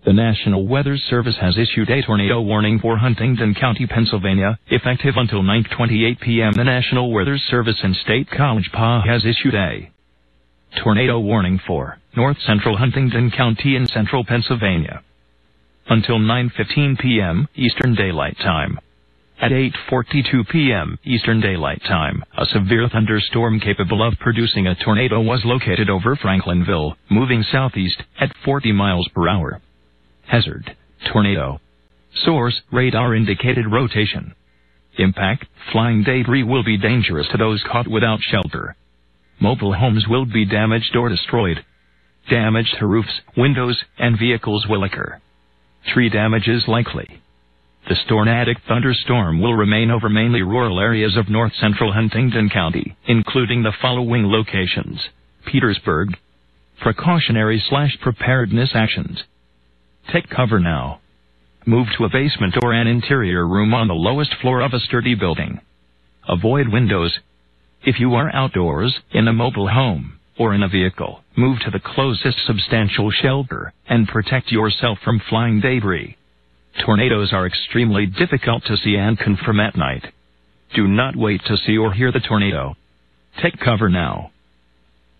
The National Weather Service has issued a tornado warning for Huntingdon County, Pennsylvania, effective until 9:28 p.m. The National Weather Service in State College Park has issued a tornado warning for north central Huntingdon County in central Pennsylvania until 9:15 p.m. Eastern Daylight Time. At 8:42 p.m. Eastern Daylight Time, a severe thunderstorm capable of producing a tornado was located over Franklinville, moving southeast at 40 miles per hour. Hazard: tornado. Source: radar indicated rotation. Impact: flying debris will be dangerous to those caught without shelter. Mobile homes will be damaged or destroyed. Damage to roofs, windows, and vehicles will occur. Tree damage is likely. The tornadic thunderstorm will remain over mainly rural areas of north central Huntingdon County, including the following locations: Petersburg. Precautionary/preparedness actions. Take cover now. Move to a basement or an interior room on the lowest floor of a sturdy building. Avoid windows. If you are outdoors, in a mobile home, or in a vehicle, move to the closest substantial shelter, and protect yourself from flying debris. Tornadoes are extremely difficult to see and confirm at night. Do not wait to see or hear the tornado. Take cover now.